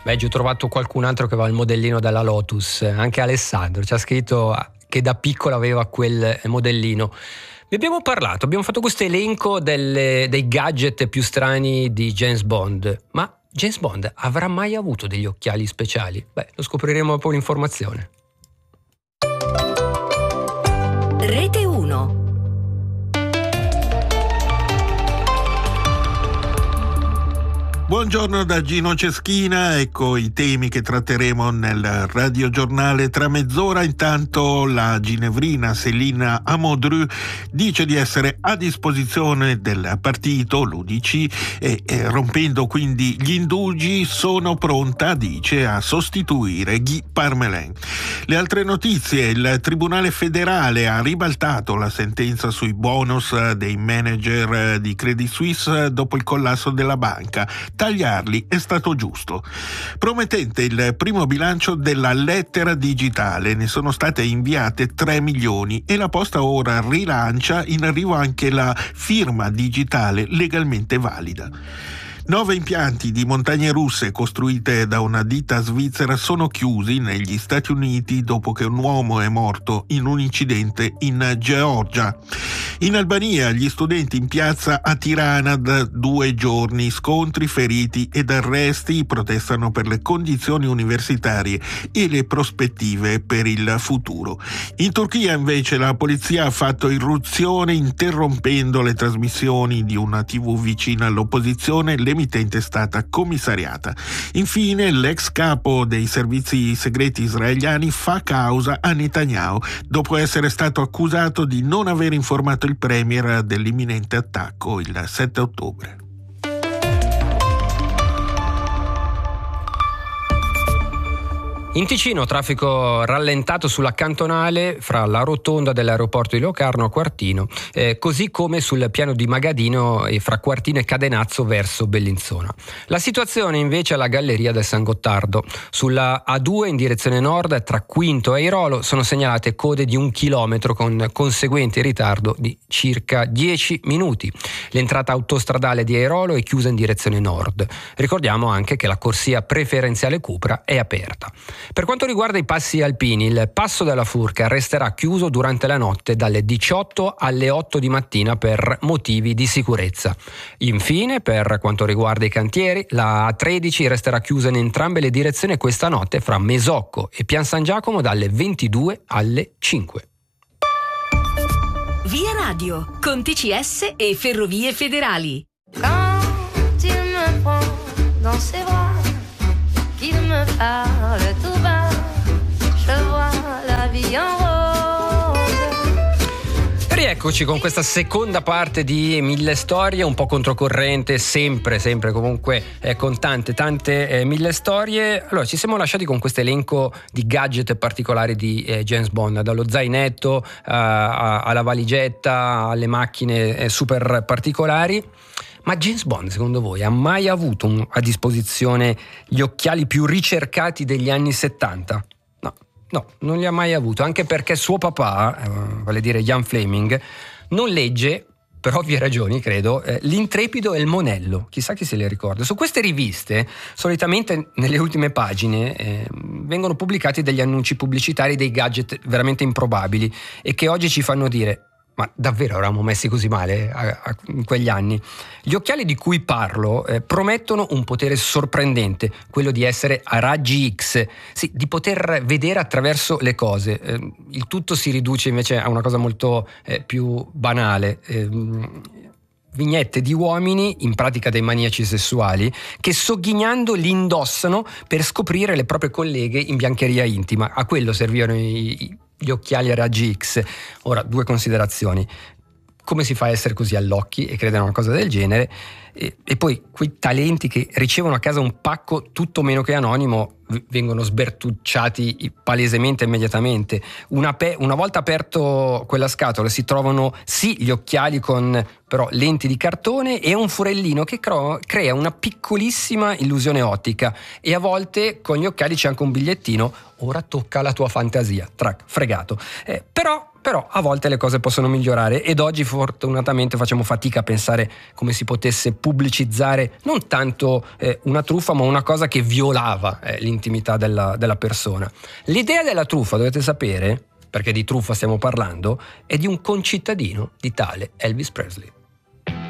Beh, ho trovato qualcun altro che aveva il modellino della Lotus, anche Alessandro ci ha scritto che da piccolo aveva quel modellino. Vi abbiamo parlato, abbiamo fatto questo elenco dei gadget più strani di James Bond, ma James Bond avrà mai avuto degli occhiali speciali? Beh, lo scopriremo dopo l'informazione. Rete 1. Buongiorno da Gino Ceschina, ecco i temi che tratteremo nel radiogiornale tra mezz'ora. Intanto la ginevrina Céline Amodru dice di essere a disposizione del partito, l'UDC, e rompendo quindi gli indugi sono pronta, dice, a sostituire Guy Parmelin. Le altre notizie: il Tribunale federale ha ribaltato la sentenza sui bonus dei manager di Credit Suisse dopo il collasso della banca. Tagliarli è stato giusto. Promettente il primo bilancio della lettera digitale, ne sono state inviate 3 milioni e la Posta ora rilancia, in arrivo anche la firma digitale legalmente valida. 9 impianti di montagne russe costruite da una ditta svizzera sono chiusi negli Stati Uniti dopo che un uomo è morto in un incidente in Georgia. In Albania gli studenti in piazza a Tirana da 2 giorni, scontri, feriti ed arresti, protestano per le condizioni universitarie e le prospettive per il futuro. In Turchia invece la polizia ha fatto irruzione interrompendo le trasmissioni di una TV vicina all'opposizione. L'emittente è stata commissariata. Infine l'ex capo dei servizi segreti israeliani fa causa a Netanyahu dopo essere stato accusato di non aver informato il premier dell'imminente attacco il 7 ottobre. In Ticino traffico rallentato sulla cantonale fra la rotonda dell'aeroporto di Locarno a Quartino, così come sul piano di Magadino e fra Quartino e Cadenazzo verso Bellinzona. La situazione invece alla galleria del San Gottardo. Sulla A2 in direzione nord tra Quinto e Airolo sono segnalate code di 1 chilometro con conseguente ritardo di circa 10 minuti. L'entrata autostradale di Airolo è chiusa in direzione nord. Ricordiamo anche che la corsia preferenziale Cupra è aperta. Per quanto riguarda i passi alpini, il passo della Furca resterà chiuso durante la notte dalle 18 alle 8 di mattina per motivi di sicurezza. Infine, per quanto riguarda i cantieri, la A13 resterà chiusa in entrambe le direzioni questa notte fra Mesocco e Pian San Giacomo dalle 22 alle 5. Via Radio, con TCS e Ferrovie Federali. Quand il me prend dans ses bras, qu'il me parle tout bas, je vois la vie en rose. Rieccoci con questa seconda parte di Mille Storie, un po' controcorrente, sempre comunque con tante mille storie. Allora, ci siamo lasciati con questo elenco di gadget particolari di James Bond, dallo zainetto alla valigetta, alle macchine super particolari. Ma James Bond, secondo voi, ha mai avuto a disposizione gli occhiali più ricercati degli anni 70? No, non li ha mai avuto, anche perché suo papà, vale dire Ian Fleming, non legge, per ovvie ragioni credo, l'Intrepido e il Monello, chissà chi se le ricorda. Su queste riviste, solitamente nelle ultime pagine, vengono pubblicati degli annunci pubblicitari dei gadget veramente improbabili e che oggi ci fanno dire: ma davvero eravamo messi così male in quegli anni? Gli occhiali di cui parlo promettono un potere sorprendente, quello di essere a raggi X, sì, di poter vedere attraverso le cose. Il tutto si riduce invece a una cosa molto più banale. Vignette di uomini, in pratica dei maniaci sessuali, che sogghignando li indossano per scoprire le proprie colleghe in biancheria intima. A quello servivano gli occhiali a raggi X. Ora, 2 considerazioni: come si fa a essere così all'occhi e credere a una cosa del genere, e poi quei talenti che ricevono a casa un pacco tutto meno che anonimo vengono sbertucciati palesemente immediatamente. Una volta aperto quella scatola si trovano sì gli occhiali con però lenti di cartone e un forellino che crea una piccolissima illusione ottica, e a volte con gli occhiali c'è anche un bigliettino: ora tocca alla tua fantasia. Trac, fregato. Però però a volte le cose possono migliorare ed oggi fortunatamente facciamo fatica a pensare come si potesse pubblicizzare non tanto una truffa, ma una cosa che violava l'intimità della persona. L'idea della truffa, dovete sapere, perché di truffa stiamo parlando, è di un concittadino di tale Elvis Presley.